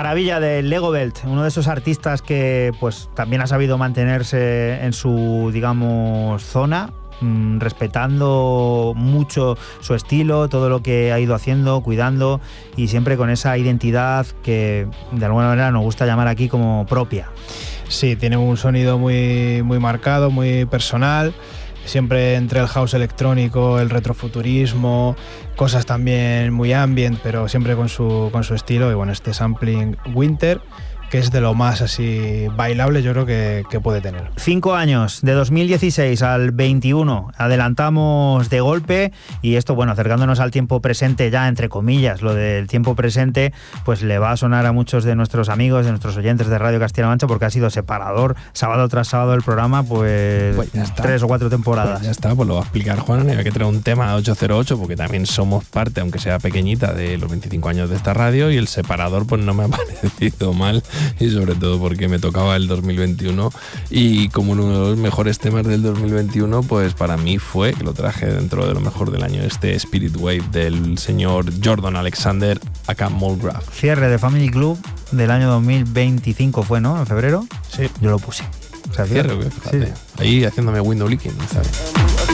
maravilla del Lego Belt, uno de esos artistas que pues también ha sabido mantenerse en su, digamos, zona, respetando mucho su estilo, todo lo que ha ido haciendo, cuidando, y siempre con esa identidad que de alguna manera nos gusta llamar aquí como propia. Sí, tiene un sonido muy, muy marcado, muy personal. Siempre entre el house electrónico, el retrofuturismo, cosas también muy ambient, pero siempre con su estilo. Y bueno, este sampling Winter, que es de lo más así bailable, yo creo que puede tener. 5 años, de 2016 al 21, adelantamos de golpe, y esto, bueno, acercándonos al tiempo presente ya, entre comillas, lo del tiempo presente, pues le va a sonar a muchos de nuestros amigos, de nuestros oyentes de Radio Castilla-La Mancha, porque ha sido separador, sábado tras sábado del programa, pues 3 o 4 temporadas. Pues ya está, pues lo va a explicar Juan, hay que traer un tema 808, porque también somos parte, aunque sea pequeñita, de los 25 años de esta radio, y el separador pues no me ha parecido mal, y sobre todo porque me tocaba el 2021, y como uno de los mejores temas del 2021, pues para mí fue, que lo traje dentro de lo mejor del año, este Spirit Wave del señor Jordan Alexander aka Molgraf. Cierre de Family Club del año 2025 fue, ¿no? En febrero. Sí. Yo lo puse. O sea, cierre, fíjate. Sí. Ahí haciéndome window leaking, ¿sabes?